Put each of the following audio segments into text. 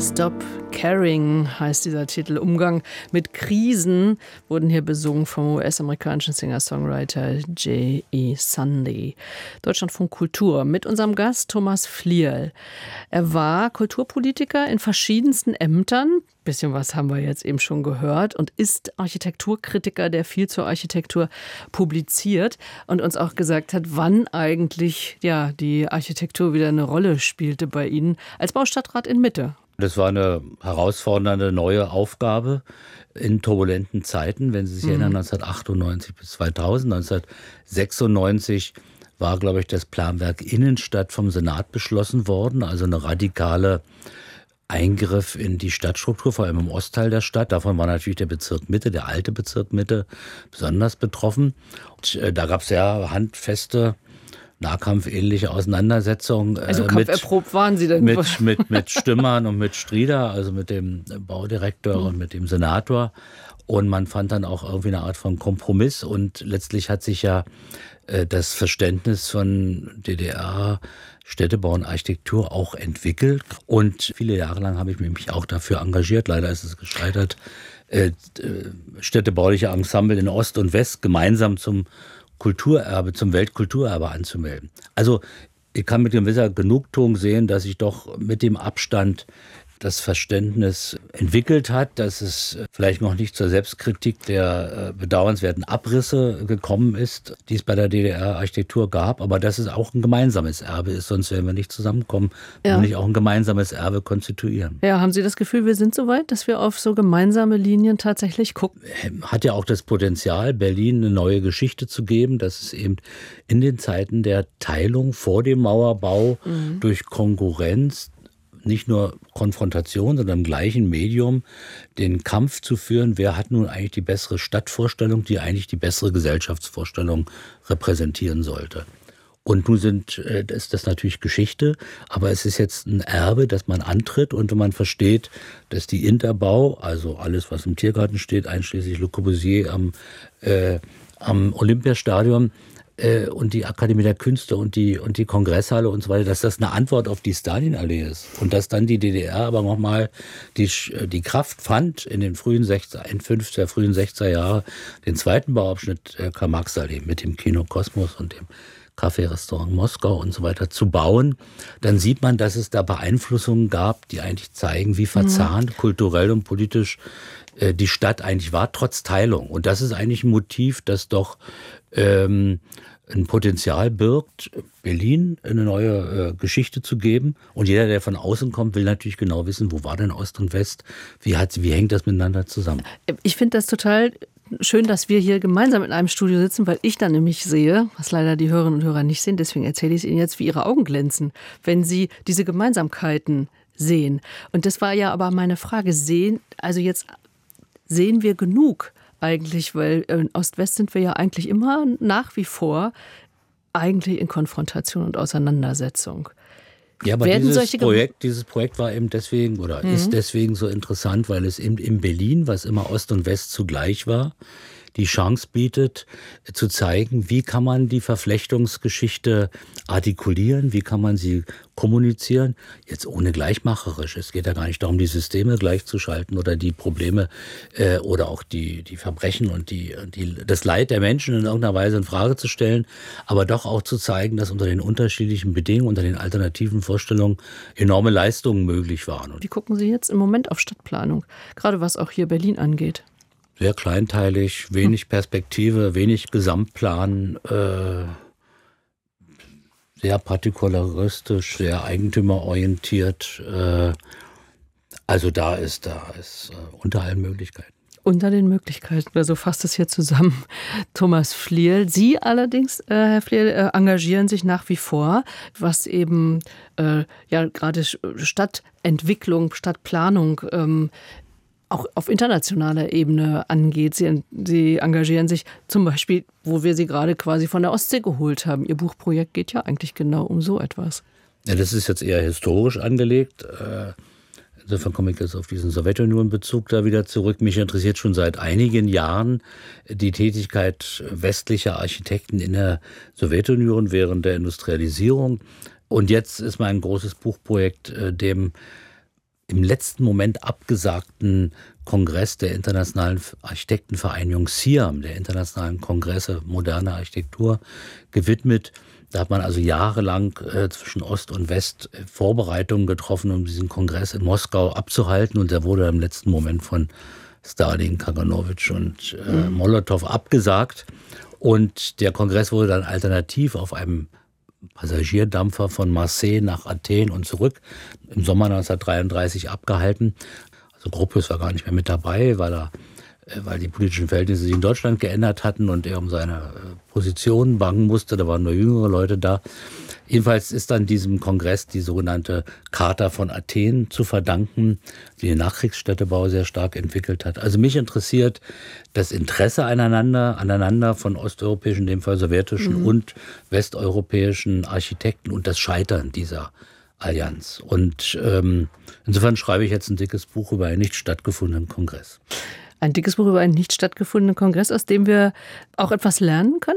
Stop Caring heißt dieser Titel. Umgang mit Krisen wurden hier besungen vom US-amerikanischen Singer-Songwriter J.E. Sunday. Deutschlandfunk Kultur mit unserem Gast Thomas Flierl. Er war Kulturpolitiker in verschiedensten Ämtern. Bisschen was haben wir jetzt eben schon gehört und ist Architekturkritiker, der viel zur Architektur publiziert und uns auch gesagt hat, wann eigentlich die Architektur wieder eine Rolle spielte bei Ihnen als Baustadtrat in Mitte. Das war eine herausfordernde neue Aufgabe in turbulenten Zeiten. Wenn Sie sich erinnern, 1998 bis 2000, 1996 war, glaube ich, das Planwerk Innenstadt vom Senat beschlossen worden, also eine radikale Eingriff in die Stadtstruktur, vor allem im Ostteil der Stadt. Davon war natürlich der Bezirk Mitte, der alte Bezirk Mitte, besonders betroffen. Und da gab es ja handfeste, nahkampfähnliche Auseinandersetzungen. Also kampferprobt waren Sie denn? Mit Stümmern und mit Strieder, also mit dem Baudirektor und mit dem Senator. Und man fand dann auch irgendwie eine Art von Kompromiss. Und letztlich hat sich ja das Verständnis von DDR, Städtebau und Architektur auch entwickelt. Und viele Jahre lang habe ich mich auch dafür engagiert. Leider ist es gescheitert, städtebauliche Ensemble in Ost und West gemeinsam zum Kulturerbe, zum Weltkulturerbe anzumelden. Also ich kann mit gewisser Genugtuung sehen, dass sich doch mit dem Abstand das Verständnis entwickelt hat, dass es vielleicht noch nicht zur Selbstkritik der bedauernswerten Abrisse gekommen ist, die es bei der DDR-Architektur gab, aber dass es auch ein gemeinsames Erbe ist, sonst werden wir nicht zusammenkommen, wenn wir nicht auch ein gemeinsames Erbe konstituieren. Ja, haben Sie das Gefühl, wir sind so weit, dass wir auf so gemeinsame Linien tatsächlich gucken? Hat ja auch das Potenzial, Berlin eine neue Geschichte zu geben, dass es eben in den Zeiten der Teilung vor dem Mauerbau durch Konkurrenz, nicht nur Konfrontation, sondern im gleichen Medium den Kampf zu führen, wer hat nun eigentlich die bessere Stadtvorstellung, die eigentlich die bessere Gesellschaftsvorstellung repräsentieren sollte. Und nun ist das natürlich Geschichte, aber es ist jetzt ein Erbe, das man antritt und wenn man versteht, dass die Interbau, also alles, was im Tiergarten steht, einschließlich Le Corbusier am Olympiastadion, und die Akademie der Künste und die Kongresshalle und so weiter, dass das eine Antwort auf die Stalinallee ist. Und dass dann die DDR aber nochmal die Kraft fand, in den frühen 60er Jahre den zweiten Bauabschnitt der Karl-Marx-Allee mit dem Kino Kosmos und dem Café-Restaurant Moskau und so weiter zu bauen, dann sieht man, dass es da Beeinflussungen gab, die eigentlich zeigen, wie verzahnt kulturell und politisch die Stadt eigentlich war, trotz Teilung. Und das ist eigentlich ein Motiv, das doch ein Potenzial birgt, Berlin eine neue Geschichte zu geben. Und jeder, der von außen kommt, will natürlich genau wissen, wo war denn Ost und West? Wie hängt das miteinander zusammen? Ich finde das total schön, dass wir hier gemeinsam in einem Studio sitzen, weil ich dann nämlich sehe, was leider die Hörerinnen und Hörer nicht sehen, deswegen erzähle ich es Ihnen jetzt, wie Ihre Augen glänzen, wenn Sie diese Gemeinsamkeiten sehen. Und das war ja aber meine Frage, sehen wir genug eigentlich, weil in Ost-West sind wir ja eigentlich immer nach wie vor eigentlich in Konfrontation und Auseinandersetzung. Ja, aber dieses Projekt war eben deswegen oder ist deswegen so interessant, weil es eben in Berlin, was immer Ost und West zugleich war, die Chance bietet, zu zeigen, wie kann man die Verflechtungsgeschichte artikulieren, wie kann man sie kommunizieren, jetzt ohne gleichmacherisch. Es geht ja gar nicht darum, die Systeme gleichzuschalten oder die Probleme oder auch die Verbrechen und das Leid der Menschen in irgendeiner Weise in Frage zu stellen, aber doch auch zu zeigen, dass unter den unterschiedlichen Bedingungen, unter den alternativen Vorstellungen enorme Leistungen möglich waren. Wie gucken Sie jetzt im Moment auf Stadtplanung, gerade was auch hier Berlin angeht? Sehr kleinteilig, wenig Perspektive, wenig Gesamtplan, sehr partikularistisch, sehr eigentümerorientiert. Also da ist unter allen Möglichkeiten. Unter den Möglichkeiten, so fasst es hier zusammen Thomas Flierl. Sie allerdings, Herr Flierl, engagieren sich nach wie vor, was eben gerade Stadtentwicklung, Stadtplanung auch auf internationaler Ebene angeht. Sie engagieren sich zum Beispiel, wo wir Sie gerade quasi von der Ostsee geholt haben. Ihr Buchprojekt geht ja eigentlich genau um so etwas. Ja, das ist jetzt eher historisch angelegt. Insofern komme ich jetzt auf diesen Sowjetunion-Bezug da wieder zurück. Mich interessiert schon seit einigen Jahren die Tätigkeit westlicher Architekten in der Sowjetunion während der Industrialisierung. Und jetzt ist mein großes Buchprojekt dem im letzten Moment abgesagten Kongress der Internationalen Architektenvereinigung SIAM, der Internationalen Kongresse Moderne Architektur, gewidmet. Da hat man also jahrelang zwischen Ost und West Vorbereitungen getroffen, um diesen Kongress in Moskau abzuhalten. Und der wurde im letzten Moment von Stalin, Kaganovich und Molotow abgesagt. Und der Kongress wurde dann alternativ auf einem Passagierdampfer von Marseille nach Athen und zurück im Sommer 1933 abgehalten. Also Gropius war gar nicht mehr mit dabei, weil die politischen Verhältnisse sich in Deutschland geändert hatten und er um seine Position bangen musste. Da waren nur jüngere Leute da. Jedenfalls ist dann diesem Kongress die sogenannte Charta von Athen zu verdanken, die den Nachkriegsstädtebau sehr stark entwickelt hat. Also mich interessiert das Interesse aneinander von osteuropäischen, in dem Fall sowjetischen und westeuropäischen Architekten und das Scheitern dieser Allianz. Und insofern schreibe ich jetzt ein dickes Buch über einen nicht stattgefundenen Kongress. Ein dickes Buch über einen nicht stattgefundenen Kongress, aus dem wir auch etwas lernen können?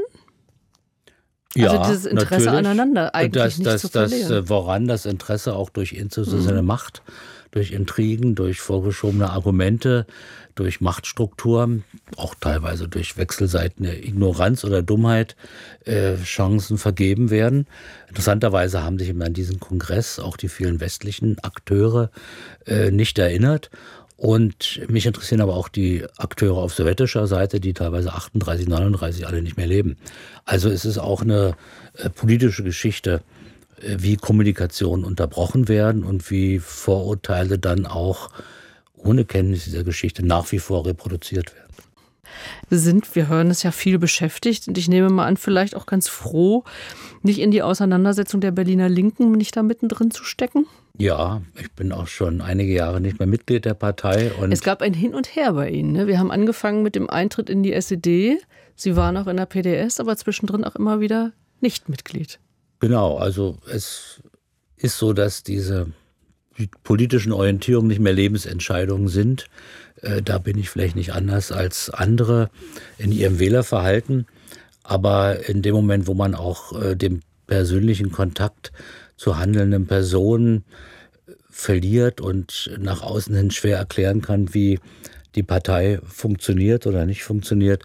Also dieses Interesse natürlich. aneinander eigentlich nicht zu verlieren. Woran das Interesse auch durch institutionelle Macht, durch Intrigen, durch vorgeschobene Argumente, durch Machtstrukturen, auch teilweise durch wechselseitige Ignoranz oder Dummheit Chancen vergeben werden. Interessanterweise haben sich an diesen Kongress auch die vielen westlichen Akteure nicht erinnert. Und mich interessieren aber auch die Akteure auf sowjetischer Seite, die teilweise 38, 39 alle nicht mehr leben. Also es ist auch eine politische Geschichte, wie Kommunikation unterbrochen werden und wie Vorurteile dann auch ohne Kenntnis dieser Geschichte nach wie vor reproduziert werden. Wir hören es ja viel beschäftigt und ich nehme mal an, vielleicht auch ganz froh, nicht in die Auseinandersetzung der Berliner Linken nicht da mittendrin zu stecken? Ja, ich bin auch schon einige Jahre nicht mehr Mitglied der Partei. Und es gab ein Hin und Her bei Ihnen. Ne? Wir haben angefangen mit dem Eintritt in die SED. Sie waren auch in der PDS, aber zwischendrin auch immer wieder nicht Mitglied. Genau, also es ist so, dass diese politischen Orientierungen nicht mehr Lebensentscheidungen sind. Da bin ich vielleicht nicht anders als andere in ihrem Wählerverhalten. Aber in dem Moment, wo man auch den persönlichen Kontakt zu handelnden Personen verliert und nach außen hin schwer erklären kann, wie die Partei funktioniert oder nicht funktioniert,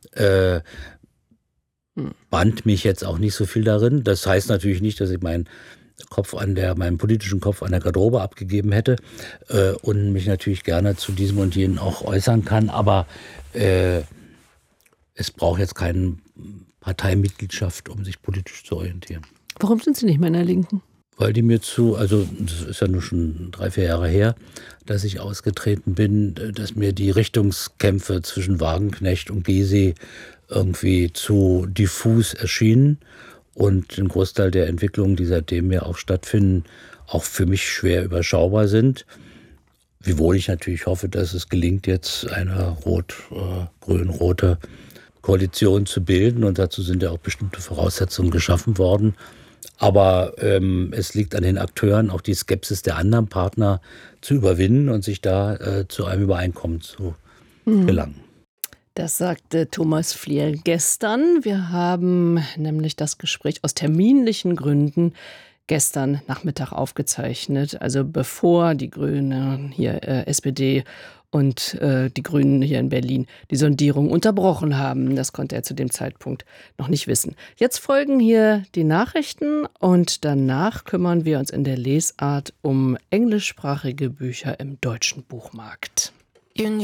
band mich jetzt auch nicht so viel darin. Das heißt natürlich nicht, dass ich meinen politischen Kopf an der Garderobe abgegeben hätte und mich natürlich gerne zu diesem und jenem auch äußern kann, aber es braucht jetzt keine Parteimitgliedschaft, um sich politisch zu orientieren. Warum sind Sie nicht mehr in der Linken? Weil die das ist ja nur schon 3-4 Jahre her, dass ich ausgetreten bin, dass mir die Richtungskämpfe zwischen Wagenknecht und Gysi irgendwie zu diffus erschienen und ein Großteil der Entwicklungen, die seitdem ja auch stattfinden, auch für mich schwer überschaubar sind. Wiewohl ich natürlich hoffe, dass es gelingt, jetzt eine grün-rote Koalition zu bilden und dazu sind ja auch bestimmte Voraussetzungen geschaffen worden. Aber es liegt an den Akteuren, auch die Skepsis der anderen Partner zu überwinden und sich da zu einem Übereinkommen zu gelangen. Das sagte Thomas Flier gestern. Wir haben nämlich das Gespräch aus terminlichen Gründen gestern Nachmittag aufgezeichnet. Also bevor die Grünen hier SPD und die Grünen hier in Berlin die Sondierung unterbrochen haben. Das konnte er zu dem Zeitpunkt noch nicht wissen. Jetzt folgen hier die Nachrichten und danach kümmern wir uns in der Lesart um englischsprachige Bücher im deutschen Buchmarkt.